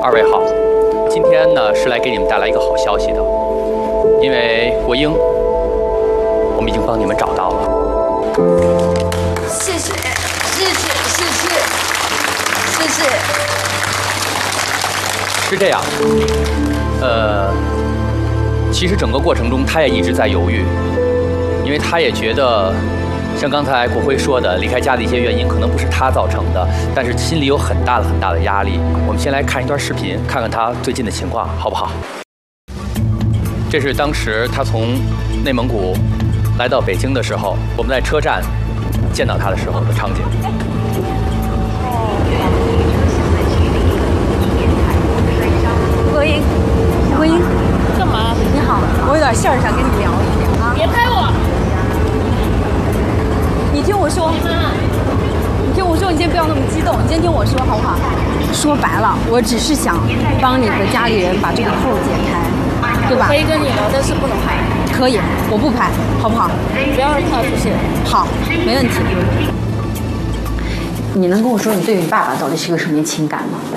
二位好，今天呢是来给你们带来一个好消息的，因为国英，我们已经帮你们找到了。 谢谢，谢谢，谢谢，谢谢。 是这样，其实整个过程中他也一直在犹豫，因为他也觉得。 像刚才国辉说的，离开家的一些原因可能不是他造成的，但是心里有很大的压力。我们先来看一段视频，看看他最近的情况，好不好？这是当时他从内蒙古来到北京的时候，我们在车站见到他的时候的场景。 国英，国英， 干嘛？ 你好，我有点事儿想跟你聊一下啊。 别拍我！ 你听我说，你听我说，你先不要那么激动，你先听我说好不好？说白了，我只是想帮你和家里人把这个扣解开，对吧？ 可以跟你聊，但是不能拍。 可以，我不拍，好不好？ 不要让他出现。 好，没问题。你能跟我说你对你爸爸到底是个什么情感吗？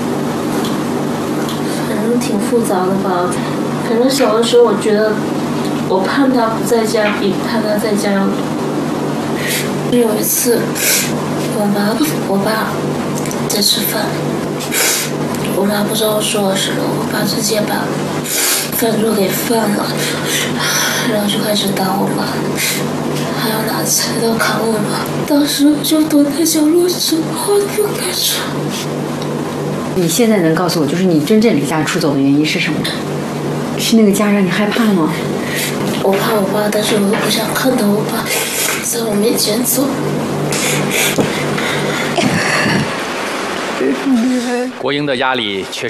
反正挺复杂的吧。反正小的时候，我觉得我盼他不在家，比盼他在家要多。 有一次，我爸在吃饭，我妈不知道说了什么，我爸直接把饭桌给翻了，然后就开始打我妈，还要拿菜刀砍我妈。当时我就躲在角落，什么话都不敢说。 你现在能告诉我，就是你真正离家出走的原因是什么？是那个家让你害怕吗？ 我怕我爸，但是我又不想看到我爸在我面前走。 国英的压力确实。